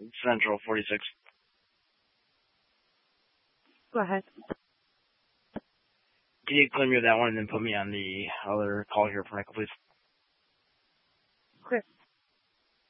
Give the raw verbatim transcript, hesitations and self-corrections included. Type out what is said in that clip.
Central forty-six. Go ahead. Can you clear me of that one and then put me on the other call here for Michael, please?